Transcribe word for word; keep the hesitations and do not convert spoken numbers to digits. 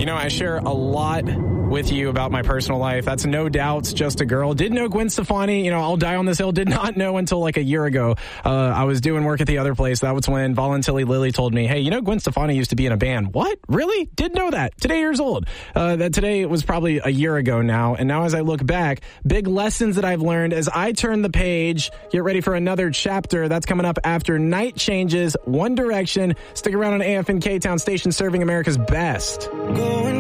know, I share a lot with you about my personal life. That's no doubt just a girl. Did know Gwen Stefani. You know, I'll die on this hill. Did not know until like a year ago. Uh, I was doing work at the other place. That was when Voluntarily Lily told me, hey, you know, Gwen Stefani used to be in a band. What? Really? Did know that. Today years old. Uh, that today was probably a year ago now. And now as I look back, big lessons that I've learned as I turn the page, get ready for another chapter. That's coming up after Night Changes, One Direction. Stick around on A F N K-Town station serving America's best. Going